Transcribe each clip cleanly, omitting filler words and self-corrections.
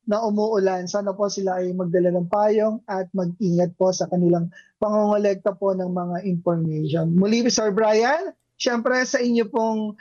na umuulan. Sana po sila ay magdala ng payong at mag-ingat po sa kanilang pangongolekta po ng mga information. Muli, Sir Brian, syempre sa inyo pong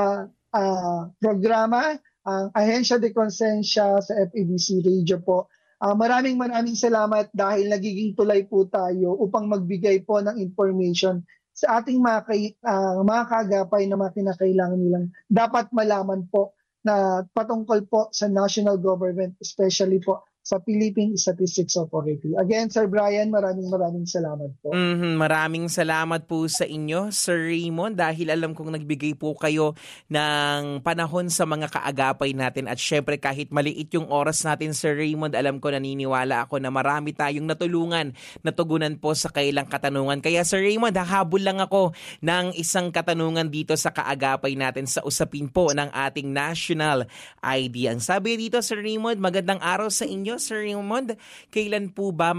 programa, ang Ahensya de Konsensya sa FEBC Radio po. Maraming salamat dahil nagiging tulay po tayo upang magbigay po ng information sa ating mga kaagapay na mga kinakailangan nilang dapat malaman po na patungkol po sa national government, especially po sa Philippine Statistics Authority. Again, Sir Brian, maraming salamat po. Maraming salamat po sa inyo, Sir Raymond, dahil alam kong nagbigay po kayo ng panahon sa mga kaagapay natin. At syempre kahit maliit yung oras natin, Sir Raymond, alam ko, naniniwala ako na marami tayong natulungan, natugunan po sa kailang katanungan. Kaya Sir Raymond, hahabol lang ako ng isang katanungan dito sa kaagapay natin sa usapin po ng ating national ID. Ang sabi dito, Sir Raymond, magandang araw sa inyo, Sir Raymond. Kailan po ba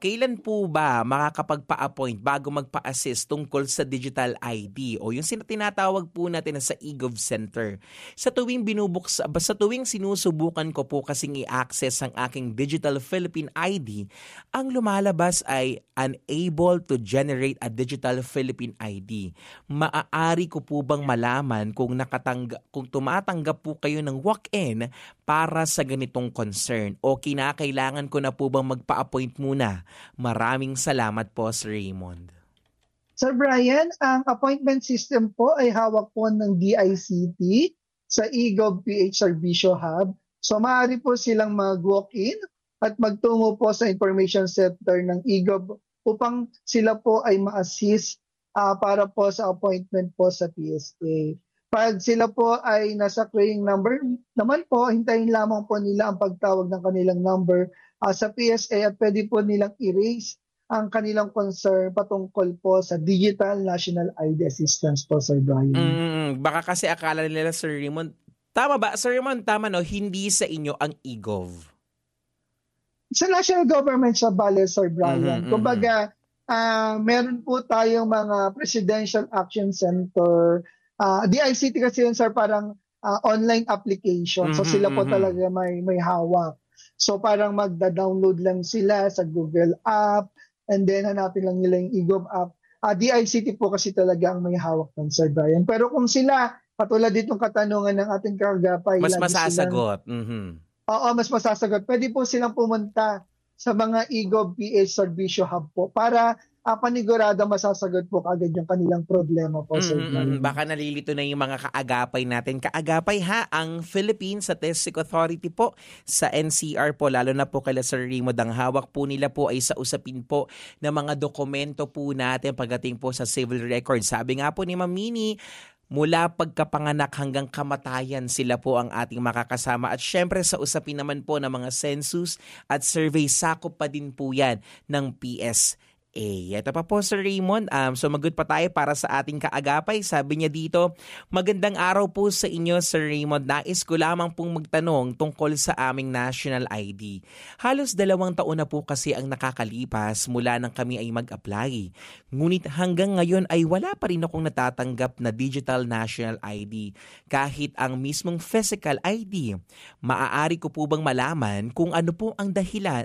makakapagpa-appoint bago magpa-assist tungkol sa digital ID o yung tinatawag po natin na sa eGov Center? Sa tuwing sinusubukan ko po kasing i-access ang aking digital Philippine ID, ang lumalabas ay unable to generate a digital Philippine ID. Maaari ko po bang malaman kung tumatanggap po kayo ng walk-in para sa ganitong concern o kinakailangan ko na po bang magpa-appoint muna? Maraming salamat po, Sir Raymond. Sir Brian, ang appointment system po ay hawak po ng DICT sa eGov PH Servicio Hub. So maaari po silang mag-walk-in at magtungo po sa information center ng eGov upang sila po ay ma-assist para po sa appointment po sa PSA. Pag sila po ay nasa claim number naman po, hintayin lamang po nila ang pagtawag ng kanilang number sa PSA at pwede po nilang erase ang kanilang concern patungkol po sa Digital National ID Assistance po, Sir Brian. Baka kasi akala nila, Sir Raymond, tama ba? Sir Raymond, tama no? Hindi sa inyo ang eGov. Sa national government siya bale, Sir Brian. Kumbaga, meron po tayong mga Presidential Action Center. DICT kasi yun, sir, parang online application. So sila po talaga may hawak. So parang magda-download lang sila sa Google app and then hanapin lang nila yung eGov app. DICT po kasi talaga ang may hawak ng, Sir Brian. Pero kung sila, katulad ditong katanungan ng ating kaagapay, mas masasagot. Oo, mas masasagot. Pwede po silang pumunta sa mga eGov PH Servicio Hub po para panigurado masasagot po kagad yung kanilang problema po, Sir Brian. Baka nalilito na yung mga kaagapay natin. Kaagapay ang Philippine Statistics Authority po sa NCR po, lalo na po kala Sir Raymond, ang hawak po nila po ay sa usapin po ng mga dokumento po natin pagdating po sa civil record. Sabi nga po ni Ma'am Mini, mula pagkapanganak hanggang kamatayan sila po ang ating makakasama. At syempre sa usapin naman po ng mga census at survey, sakop pa din po yan ng PSA. Ito pa po, Sir Raymond. Sumagot pa tayo para sa ating kaagapay. Sabi niya dito, magandang araw po sa inyo, Sir Raymond. Nais ko lamang pong magtanong tungkol sa aming national ID. Halos 2 taon na po kasi ang nakakalipas mula nang kami ay mag-apply. Ngunit hanggang ngayon ay wala pa rin akong natatanggap na digital national ID. Kahit ang mismong physical ID. Maaari ko po bang malaman kung ano po ang dahilan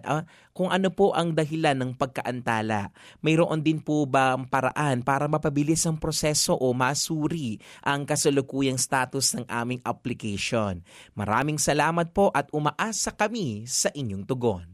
ng pagkaantala? Mayroon din po ba ang paraan para mapabilis ang proseso o masuri ang kasalukuyang status ng aming application? Maraming salamat po at umaasa kami sa inyong tugon.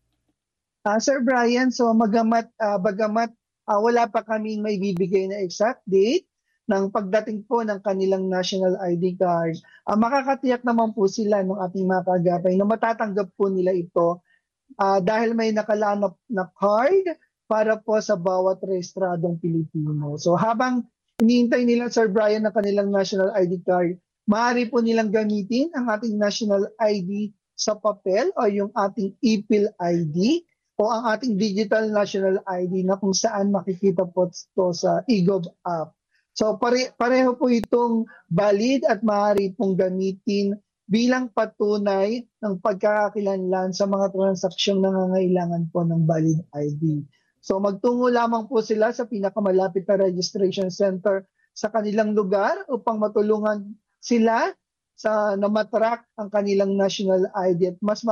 Sir Brian, so bagamat wala pa kaming may bibigay na exact date ng pagdating po ng kanilang national ID card, makakatiyak naman po sila ng ating mga kaagapay na matatanggap po nila ito dahil may nakalanap na card para po sa bawat rehistradong Pilipino. So habang hinihintay nila, Sir Brian, ng kanilang national ID card, maaari po nilang gamitin ang ating national ID sa papel o yung ating e-Pil ID o ang ating digital national ID na kung saan makikita po ito sa eGov app. So pareho po itong valid at maaari pong gamitin bilang patunay ng pagkakakilanlan sa mga transaksyon na nangangailangan po ng valid ID. So magtungo lamang po sila sa pinakamalapit na registration center sa kanilang lugar upang matulungan sila na matrack ang kanilang national ID at mas